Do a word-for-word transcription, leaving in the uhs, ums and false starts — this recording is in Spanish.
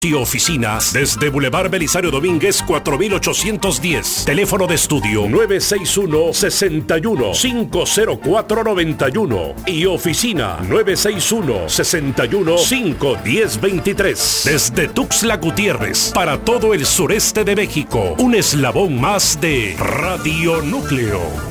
y oficinas desde Boulevard Belisario Domínguez cuatro mil ochocientos diez. Teléfono de estudio nueve seis uno, seis uno, cinco cero cuatro, nueve uno y oficina nueve seis uno, seis uno, cinco uno cero, dos tres. Desde Tuxtla Gutiérrez para todo el sureste de México, un eslabón más de Radio Núcleo.